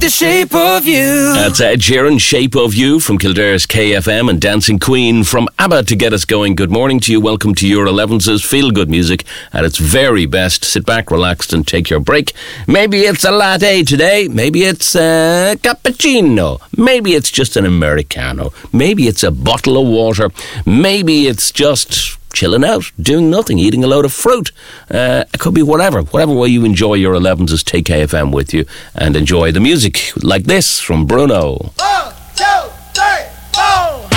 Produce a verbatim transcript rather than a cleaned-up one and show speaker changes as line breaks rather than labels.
the shape of you.
That's Ed Sheeran, Shape of You from Kildare's K F M, and Dancing Queen from ABBA to get us going. Good morning to you. Welcome to your elevenses. Feel good music at its very best. Sit back, relaxed and take your break. Maybe it's a latte today. Maybe it's a cappuccino. Maybe it's just an Americano. Maybe it's a bottle of water. Maybe it's just chilling out, doing nothing, eating a load of fruit. Uh, it could be whatever. Whatever way you enjoy your elevenses, take K F M with you and enjoy the music like this from Bruno.
Oh!